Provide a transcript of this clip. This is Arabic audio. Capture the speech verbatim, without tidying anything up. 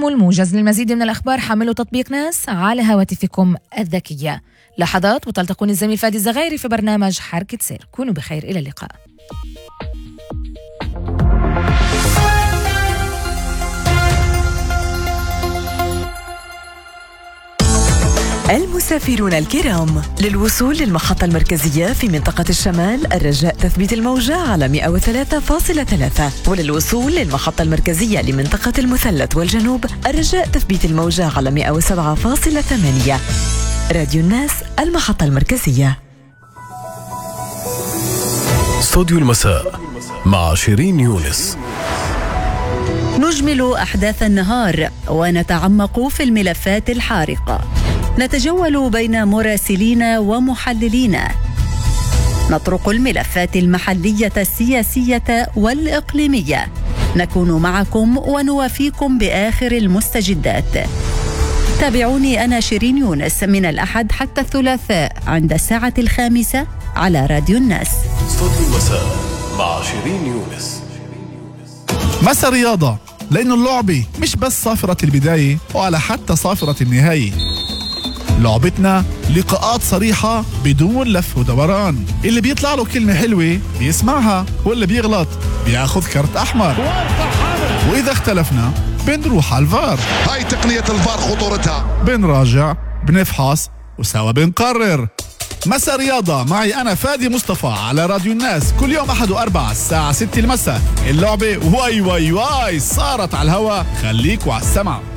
الموجز. للمزيد من الأخبار حملوا تطبيق ناس على هواتفكم الذكية. لحظات وتلتقون الزميل فادي الزغيري في برنامج حركة سير. كونوا بخير، إلى اللقاء. المسافرون الكرام، للوصول للمحطة المركزية في منطقة الشمال الرجاء تثبيت الموجة على مئة وثلاثة فاصلة ثلاثة، وللوصول للمحطة المركزية لمنطقة المثلث والجنوب الرجاء تثبيت الموجة على مئة وسبعة فاصلة ثمانية. راديو الناس، المحطة المركزية. استوديو المساء مع شيرين يونس. نجمل أحداث النهار ونتعمق في الملفات الحارقة، نتجول بين مراسلين ومحللين، نطرق الملفات المحلية السياسية والإقليمية، نكون معكم ونوافيكم بآخر المستجدات. تابعوني أنا شيرين يونس من الأحد حتى الثلاثاء عند الساعة الخامسة على راديو الناس. استوديو المساء مع شيرين يونس. مسا رياضة، لأنه اللعبة مش بس صافرة البداية ولا حتى صافرة النهاية. لعبتنا لقاءات صريحة بدون لف ودوران. اللي بيطلع له كلمة حلوة بيسمعها، واللي بيغلط بياخذ كرت أحمر. وإذا اختلفنا بنروح على الفار. هاي تقنية الفار خطورتها. بنراجع، بنفحص، وسوا بنقرر. مسا رياضة معي أنا فادي مصطفى على راديو الناس كل يوم أحد وأربعة الساعة ستة المساء. اللعبة واي واي واي صارت على الهوا، خليكوا على السمع.